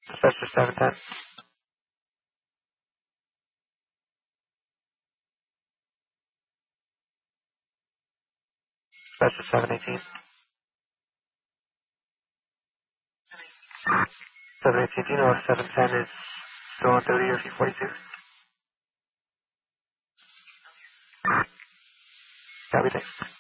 Dispatcher 710. Dispatcher 718. 718, do you know if 710 is still on 30 or C42? Copy, thanks.